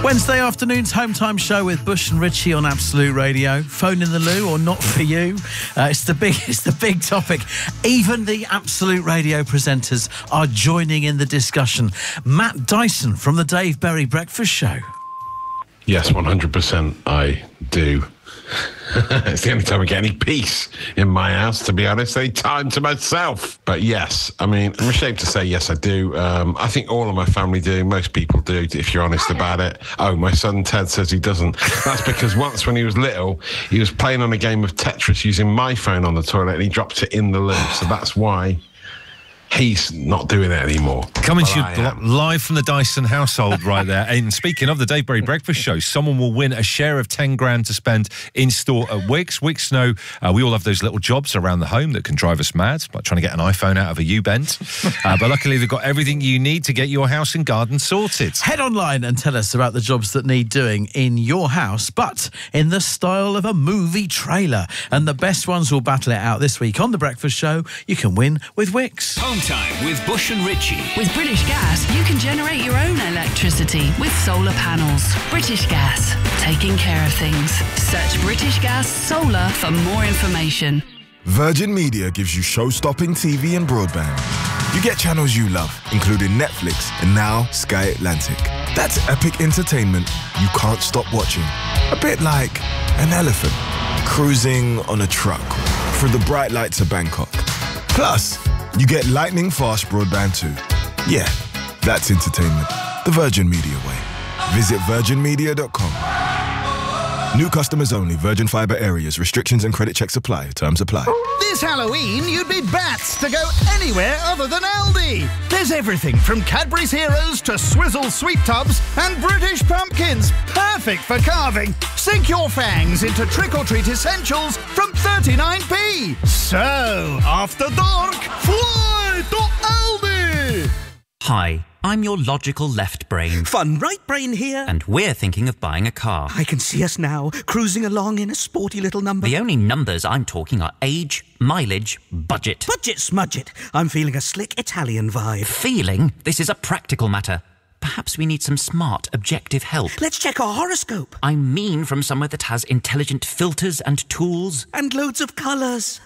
Wednesday afternoon's Home Time Show with Bush and Richie on Absolute Radio. Phone in the loo or not for you? It's the big topic. Even the Absolute Radio presenters are joining in the discussion. Matt Dyson from the Dave Berry Breakfast Show. Yes, 100% I do. It's the only time I get any peace in my house, to be honest. Any time to myself. But yes, I mean, I'm ashamed to say yes, I do. I think all of my family do. Most people do, if you're honest about it. Oh, my son Ted says he doesn't. That's because once when he was little, he was playing on a game of Tetris using my phone on the toilet and he dropped it in the loo. So that's why he's not doing it anymore. Coming to you live from the Dyson household right there. And speaking of the Dave Berry Breakfast Show, someone will win a share of 10 grand to spend in store at Wickes. Wickes know we all have those little jobs around the home that can drive us mad, like trying to get an iPhone out of a U-bend. But luckily they've got everything you need to get your house and garden sorted. Head online and tell us about the jobs that need doing in your house, but in the style of a movie trailer. And the best ones will battle it out this week on The Breakfast Show. You can win with Wickes. Home Time with Bush and Richie. With British Gas, you can generate your own electricity with solar panels. British Gas, taking care of things. Search British Gas Solar for more information. Virgin Media gives you show-stopping TV and broadband. You get channels you love, including Netflix and now Sky Atlantic. That's epic entertainment you can't stop watching. A bit like an elephant cruising on a truck through the bright lights of Bangkok. Plus, you get lightning-fast broadband too. Yeah, that's entertainment. The Virgin Media way. Visit virginmedia.com. New customers only. Virgin Fibre areas. Restrictions and credit checks apply. Terms apply. This Halloween, you'd be bats to go anywhere other than Aldi. There's everything from Cadbury's Heroes to Swizzle Sweet Tubs and British Pumpkins. Perfect for carving. Sink your fangs into trick-or-treat essentials from 39p. So, after dark, fly to Aldi. Hi, I'm your logical left brain. Fun right brain here. And we're thinking of buying a car. I can see us now, cruising along in a sporty little number. The only numbers I'm talking are age, mileage, budget. Budget smudget. I'm feeling a slick Italian vibe. Feeling? This is a practical matter. Perhaps we need some smart, objective help. Let's check our horoscope. I mean from somewhere that has intelligent filters and tools. And loads of colours.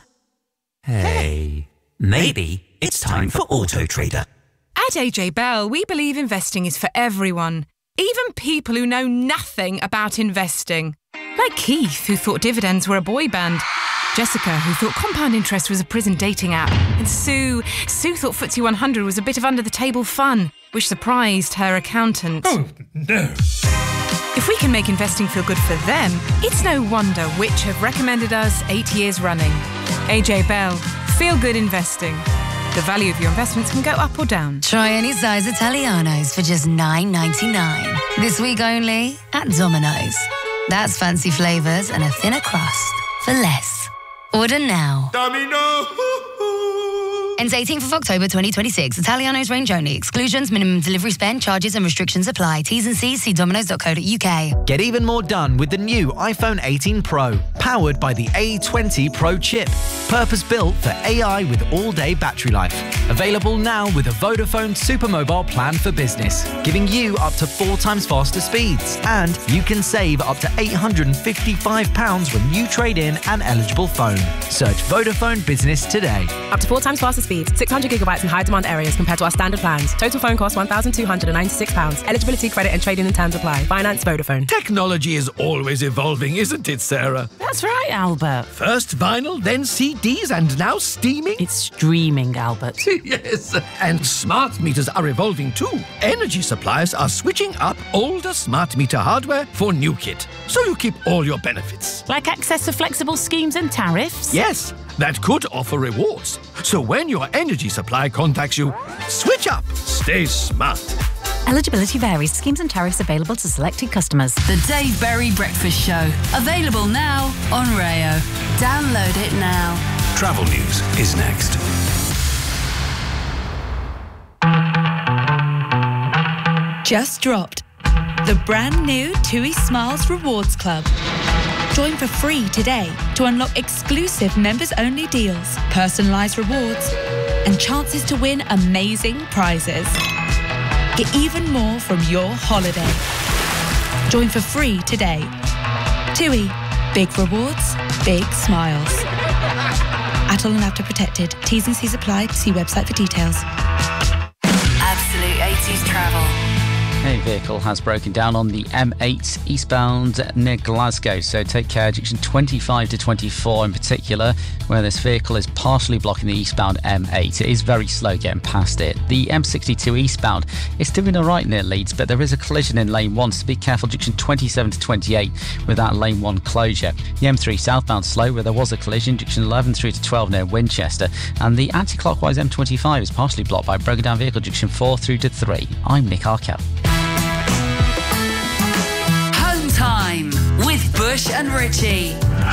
Hey, maybe it's time for Auto Trader. At AJ Bell, we believe investing is for everyone, even people who know nothing about investing. Like Keith, who thought dividends were a boy band. Jessica, who thought compound interest was a prison dating app. And Sue thought FTSE 100 was a bit of under-the-table fun, which surprised her accountant. Oh, no. If we can make investing feel good for them, it's no wonder Which have recommended us 8 years running. AJ Bell, feel good investing. The value of your investments can go up or down. Try any size Italianos for just $9.99. This week only at Domino's. That's fancy flavours and a thinner crust for less. Order now. Domino! Ends 18th of October 2026. Italianos range only. Exclusions, minimum delivery spend, charges and restrictions apply. T's and C's, see dominos.co.uk. Get even more done with the new iPhone 18 Pro, powered by the A20 Pro chip. Purpose-built for AI with all-day battery life. Available now with a Vodafone Supermobile plan for business, giving you up to 4 times faster speeds. And you can save up to £855 when you trade in an eligible phone. Search Vodafone Business today. Up to 4 times faster speeds, 600 gigabytes in high-demand areas compared to our standard plans. Total phone cost £1,296. Eligibility, credit and trading and terms apply. Finance Vodafone. Technology is always evolving, isn't it, Sarah? That's right, Albert. First vinyl, then CDs, and now streaming? It's streaming, Albert. Yes, and smart meters are evolving too. Energy suppliers are switching up older smart meter hardware for new kit, so you keep all your benefits. Like access to flexible schemes and tariffs? Yes, that could offer rewards. So when your energy supply contacts you, switch up. Stay smart. Eligibility varies. Schemes and tariffs available to selected customers. The Dave Berry Breakfast Show. Available now on Rayo. Download it now. Travel news is next. Just dropped. The brand new TUI Smiles Rewards Club. Join for free today to unlock exclusive members-only deals, personalised rewards, and chances to win amazing prizes. Get even more from your holiday. Join for free today. TUI. Big rewards, big smiles. ATOL and ABTA protected. T's and C's apply. See website for details. Absolute 80s travel. A vehicle has broken down on the M8 eastbound near Glasgow, so take care. Junction 25 to 24 in particular, where this vehicle is partially blocking the eastbound M8. It is very slow getting past it. The M62 eastbound is doing all right near Leeds, but there is a collision in lane 1, so be careful. Junction 27 to 28 with that lane 1 closure. The M3 southbound slow, where there was a collision. Junction 11 through to 12 near Winchester, and the anti-clockwise M25 is partially blocked by a broken down vehicle. Junction 4 through to 3. I'm Nick Arkell. Home time with Bush and Richie.